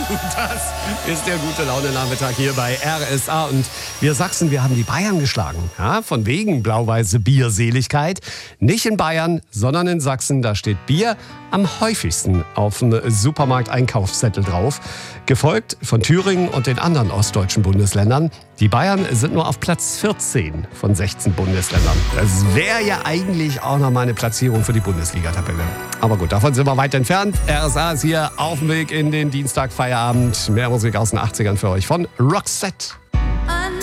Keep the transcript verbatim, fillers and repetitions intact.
Das ist der gute Laune-Nachmittag hier bei R S A. Und wir Sachsen, wir haben die Bayern geschlagen. Ja, von wegen blau-weiße Bierseligkeit. Nicht in Bayern, sondern in Sachsen. Da steht Bier am häufigsten auf dem Supermarkt-Einkaufszettel drauf. Gefolgt von Thüringen und den anderen ostdeutschen Bundesländern. Die Bayern sind nur auf Platz vierzehn von sechzehn Bundesländern. Das wäre ja eigentlich auch noch mal eine Platzierung für die Bundesliga-Tabelle. Aber gut, davon sind wir weit entfernt. R S A ist hier auf dem Weg in den Dienstag Feierabend. Mehr Musik aus den achtzigern für euch von Roxette.